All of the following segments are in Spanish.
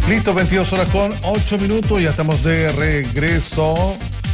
Listo, 22 horas con 8 minutos, ya estamos de regreso.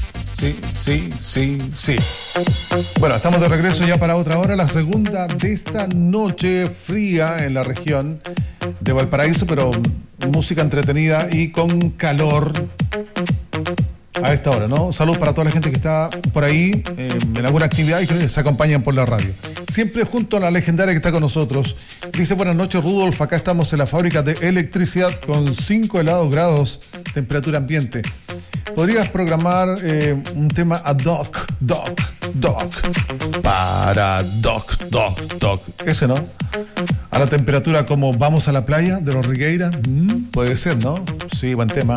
Sí. Bueno, estamos de regreso ya para otra hora, la segunda de esta noche fría en la región de Valparaíso, pero música entretenida y con calor a esta hora, ¿no? Salud para toda la gente que está por ahí en alguna actividad y que se acompañan por la radio. Siempre junto a la legendaria que está con nosotros. Dice: buenas noches, Rudolf, acá estamos en la fábrica de electricidad con 5 helados grados, temperatura ambiente. ¿Podrías programar un tema ad hoc, doc, para doc? Ese, ¿no? A la temperatura como Vamos a la playa de los Rigueira. Puede ser, ¿no? Sí, buen tema.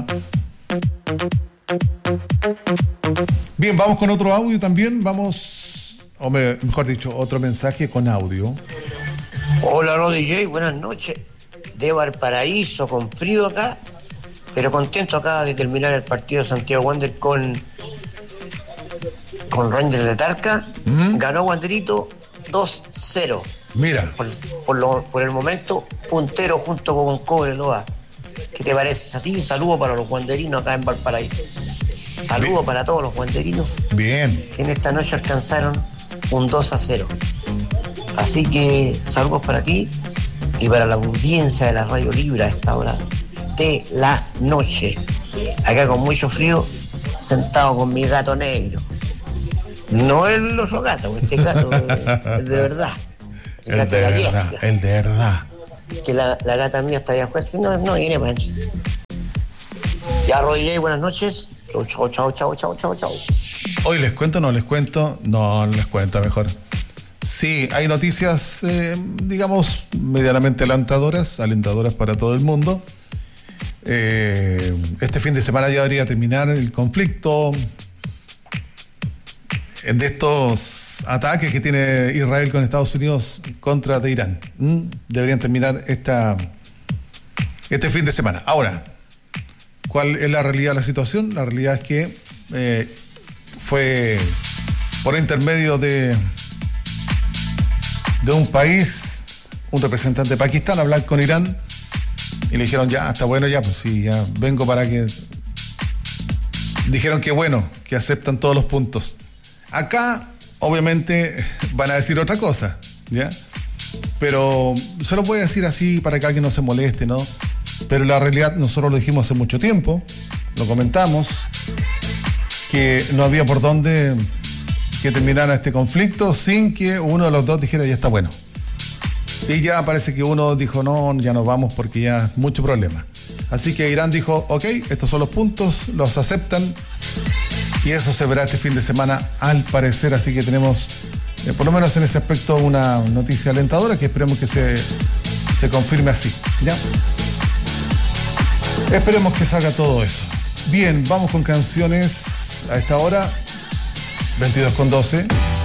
Bien, vamos con otro audio también. Mejor dicho, otro mensaje con audio. Hola, DJ, buenas noches. De Valparaíso, con frío acá, pero contento acá de terminar el partido de Santiago Wander con Rangers de Talca. Ganó Wanderito 2-0. Mira. Por el momento, puntero junto con Cobreloa. ¿Qué te parece a ti? Saludos para los wanderinos acá en Valparaíso. Saludos para todos los wanderinos. Bien. Que en esta noche alcanzaron un 2-0. Así que saludos para ti y para la audiencia de la Radio Libre a esta hora de la noche. Acá con mucho frío, sentado con mi gato negro. No el otro gato, este gato, el de verdad. El de verdad. Que la gata mía está allá afuera, si no viene mancha. Ya, Roy, buenas noches. Chau. Hoy les cuento, no les cuento mejor. Sí, hay noticias, digamos, medianamente alentadoras para todo el mundo. Este fin de semana ya debería terminar el conflicto de estos ataques que tiene Israel con Estados Unidos contra de Irán. Deberían terminar este fin de semana. Ahora, ¿cuál es la realidad de la situación? La realidad es que fue por intermedio de un país, un representante de Pakistán, a hablar con Irán y le dijeron: ya, está bueno, ya, pues sí, ya vengo para que... Dijeron que bueno, que aceptan todos los puntos. Acá, obviamente, van a decir otra cosa, ¿ya? Pero se lo voy a decir así para que alguien no se moleste, ¿no? Pero la realidad, nosotros lo dijimos hace mucho tiempo, lo comentamos, que no había por dónde que terminara este conflicto sin que uno de los dos dijera: ya está bueno. Y ya parece que uno dijo: no, ya nos vamos porque ya es mucho problema. Así que Irán dijo: ok, estos son los puntos, los aceptan, y eso se verá este fin de semana al parecer. Así que tenemos, por lo menos en ese aspecto, una noticia alentadora que esperemos que se confirme así, ¿ya? Esperemos que salga todo eso. Bien, vamos con canciones a esta hora, 22:12.